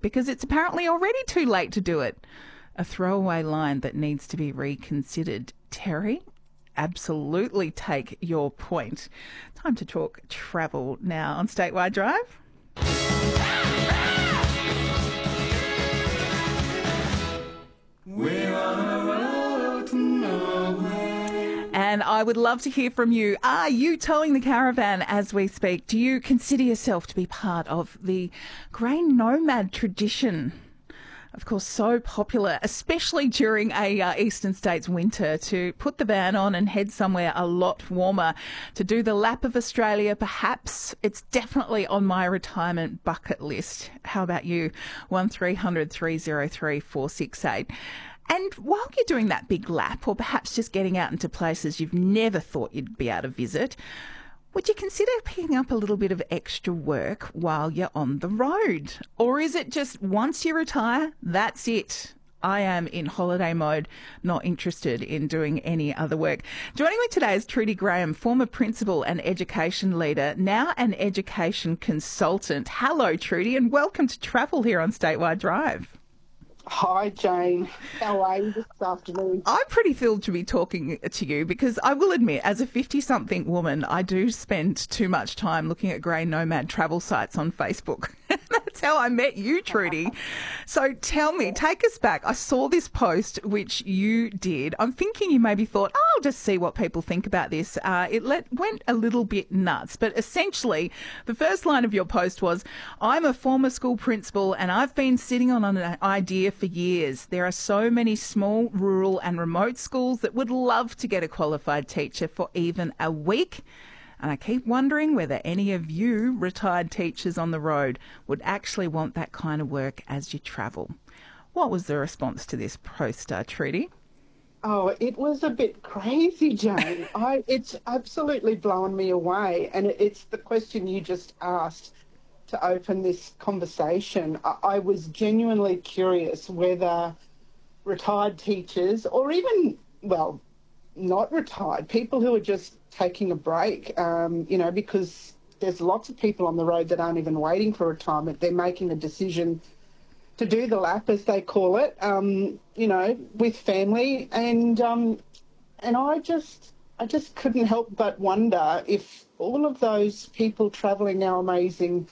because it's apparently already too late to do it. A throwaway line that needs to be reconsidered. Terry, absolutely take your point. Time to talk travel now on Statewide Drive. We're on a road to nowhere. And I would love to hear from you. Are you towing the caravan as we speak? Do you consider yourself to be part of the grain nomad tradition? Of course, so popular, especially during a eastern states winter, to put the van on and head somewhere a lot warmer, to do the lap of Australia. Perhaps it's definitely on my retirement bucket list. How about you? 1300 303 468. And while you're doing that big lap, or perhaps just getting out into places you've never thought you'd be able to visit, would you consider picking up a little bit of extra work while you're on the road? Or is it just once you retire, that's it? I am in holiday mode, not interested in doing any other work. Joining me today is Trudy Graham, former principal and education leader, now an education consultant. Hello, Trudy, and welcome to Travel here on Statewide Drive. Hi, Jane. How are you this afternoon? I'm pretty thrilled to be talking to you because I will admit, as a 50-something woman, I do spend too much time looking at grey nomad travel sites on Facebook. That's how I met you, Trudy. So tell me, take us back. I saw this post which you did. I'm thinking you maybe thought, oh, I'll just see what people think about this. Went a little bit nuts. But essentially, the first line of your post was, I'm a former school principal and I've been sitting on an idea for years. There are so many small, rural and remote schools that would love to get a qualified teacher for even a week. And I keep wondering whether any of you retired teachers on the road would actually want that kind of work as you travel. What was the response to this post, Trudy? Oh, it was a bit crazy, Jane. It's absolutely blown me away. And it's the question you just asked to open this conversation. I was genuinely curious whether retired teachers or even, well, not retired, people who are just taking a break, because there's lots of people on the road that aren't even waiting for retirement. They're making a decision to do the lap, as they call it, with family. And I just couldn't help but wonder if all of those people travelling our amazing,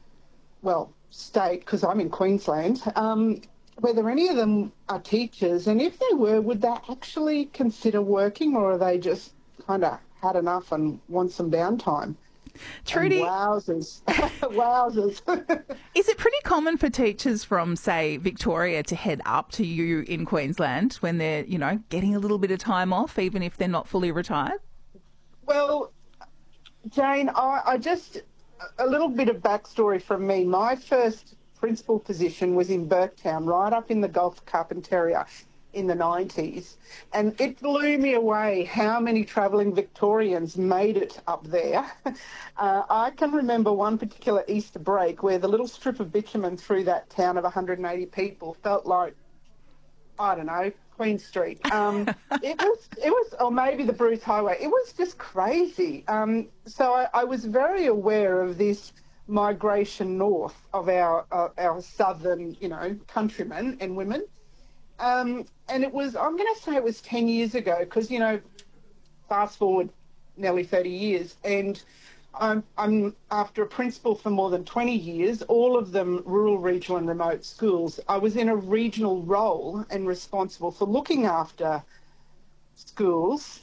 state, because I'm in Queensland, whether any of them are teachers, and if they were, would they actually consider working, or are they just kind of had enough and want some downtime? Trudy, and wowzers. Wowzers. Is it pretty common for teachers from, say, Victoria to head up to you in Queensland when they're, getting a little bit of time off, even if they're not fully retired? Well, Jane, I just, a little bit of backstory from me. My first principal position was in Burketown, right up in the Gulf of Carpentaria in the 90s. And it blew me away how many travelling Victorians made it up there. I can remember one particular Easter break where the little strip of bitumen through that town of 180 people felt like, I don't know, Queen Street. It was, or maybe the Bruce Highway. It was just crazy. So I was very aware of this migration north of our southern, countrymen and women. And it was, I'm going to say it was 10 years ago, because, fast forward nearly 30 years, and I'm after a principal for more than 20 years, all of them rural, regional and remote schools. I was in a regional role and responsible for looking after schools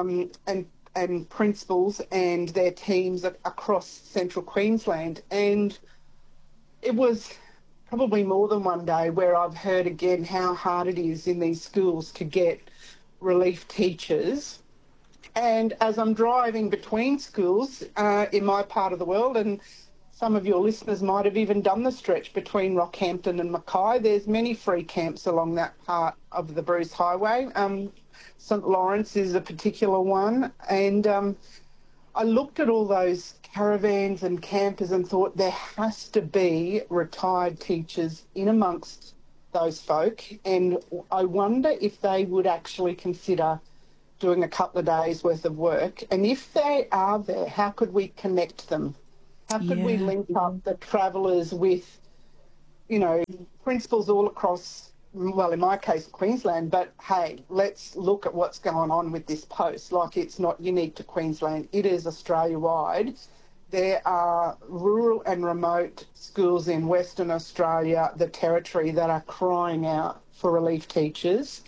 and principals and their teams across central Queensland. And it was probably more than one day where I've heard again how hard it is in these schools to get relief teachers. And as I'm driving between schools in my part of the world, and some of your listeners might have even done the stretch between Rockhampton and Mackay, there's many free camps along that part of the Bruce Highway. St Lawrence is a particular one. And I looked at all those caravans and campers and thought there has to be retired teachers in amongst those folk. And I wonder if they would actually consider doing a couple of days worth of work. And if they are there, how could we connect them? How could we link up the travellers with you know, principals all across, well, in my case, Queensland, but hey, let's look at what's going on with this post. Like, it's not unique to Queensland, it is Australia-wide. There are rural and remote schools in Western Australia, the Territory, that are crying out for relief teachers.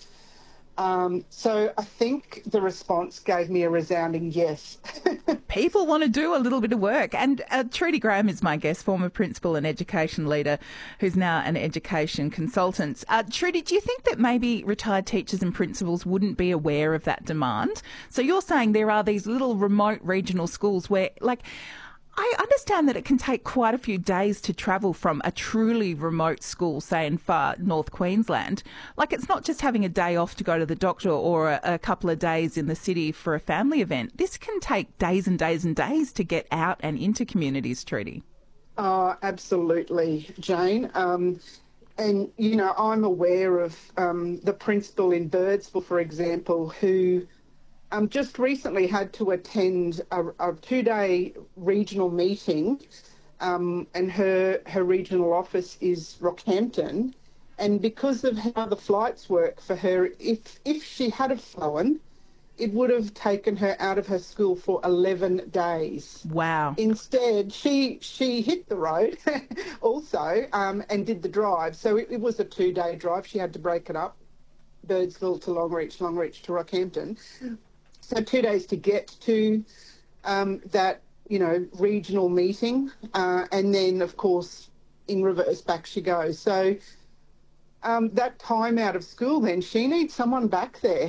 So I think the response gave me a resounding yes. People want to do a little bit of work. And Trudy Graham is my guest, former principal and education leader, who's now an education consultant. Trudy, do you think that maybe retired teachers and principals wouldn't be aware of that demand? So you're saying there are these little remote regional schools where, like, I understand that it can take quite a few days to travel from a truly remote school, say in far North Queensland. Like, it's not just having a day off to go to the doctor or a couple of days in the city for a family event. This can take days and days and days to get out and into communities, Trudy. Oh, absolutely, Jane. And, you know, I'm aware of the principal in Birdsville, for example, who just recently had to attend a 2-day regional meeting, and her regional office is Rockhampton. And because of how the flights work for her, if she had have flown, it would have taken her out of her school for 11 days. Wow. Instead, she hit the road also, and did the drive. So it was a 2-day drive. She had to break it up, Birdsville to Longreach, Longreach to Rockhampton. So 2 days to get to that, you know, regional meeting, and then, of course, in reverse, back she goes. So that time out of school, then she needs someone back there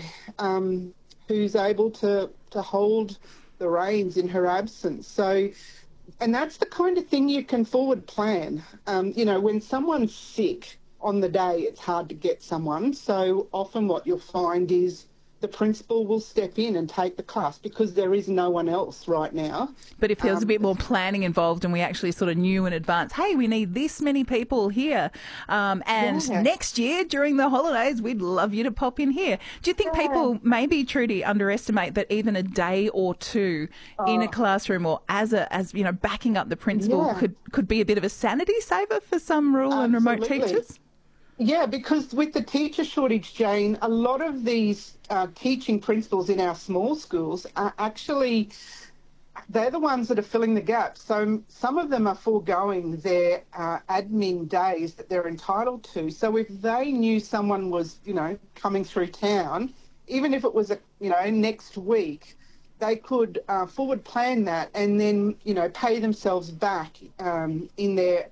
who's able to hold the reins in her absence. So, and that's the kind of thing you can forward plan. You know, when someone's sick on the day, it's hard to get someone. So often what you'll find is the principal will step in and take the class because there is no one else right now. But if there was a bit more planning involved and we actually sort of knew in advance, hey, we need this many people here, and next year during the holidays, we'd love you to pop in here. Do you think people maybe, Trudy, underestimate that even a day or two in a classroom or as you know, backing up the principal could be a bit of a sanity saver for some rural and remote teachers? Yeah, because with the teacher shortage, Jane, a lot of these teaching principals in our small schools are actually, they're the ones that are filling the gaps. So some of them are foregoing their admin days that they're entitled to. So if they knew someone was, you know, coming through town, even if it was, next week, they could forward plan that and then, you know, pay themselves back in their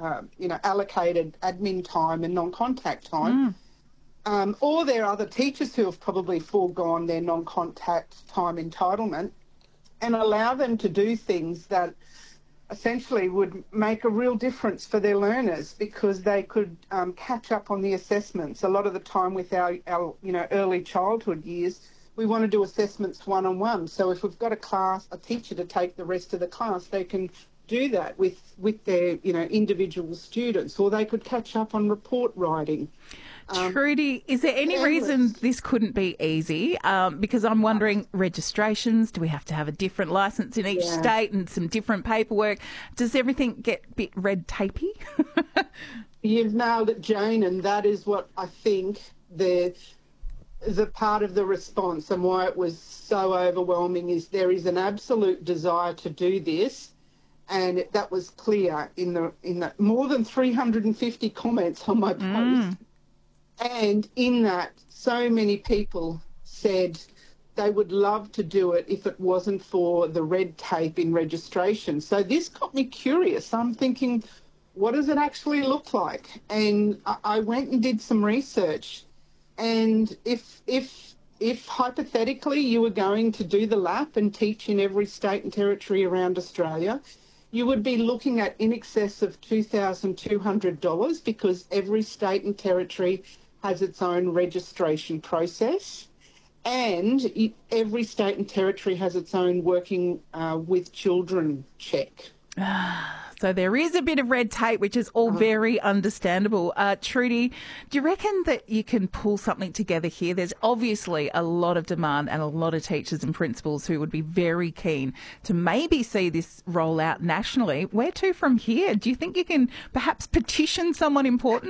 allocated admin time and non-contact time. Or there are other teachers who have probably foregone their non-contact time entitlement and allow them to do things that essentially would make a real difference for their learners because they could catch up on the assessments. A lot of the time with our early childhood years, we want to do assessments one-on-one. So if we've got a teacher to take the rest of the class, they can do that with their individual students, or they could catch up on report writing. Trudy, is there any reason this couldn't be easy? Because I'm wondering, registrations, do we have to have a different licence in each state and some different paperwork? Does everything get a bit red tapey? You've nailed it, Jane, and that is what I think the part of the response and why it was so overwhelming is there is an absolute desire to do this. And that was clear in the more than 350 comments on my post. And in that, so many people said they would love to do it if it wasn't for the red tape in registration. So this got me curious. I'm thinking, what does it actually look like? And I went and did some research. And if hypothetically you were going to do the lap and teach in every state and territory around Australia, you would be looking at in excess of $2,200 because every state and territory has its own registration process, and every state and territory has its own working with children check. So there is a bit of red tape, which is all very understandable. Trudy, do you reckon that you can pull something together here? There's obviously a lot of demand and a lot of teachers and principals who would be very keen to maybe see this roll out nationally. Where to from here? Do you think you can perhaps petition someone important?